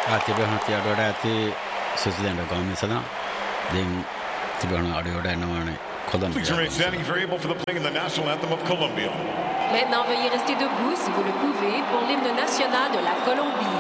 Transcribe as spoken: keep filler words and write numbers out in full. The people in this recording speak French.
තිබෙන තියඩට ඇති ස්විට්සර්ලන්ඩ් ගාමි සදා දෙන් තිබෙන අඩියට එනවානේ Columbia. Please remain standing if you're able for the playing of the national anthem of Colombia. Maintenant, veuillez rester debout si vous le pouvez pour l'hymne national de la Colombie.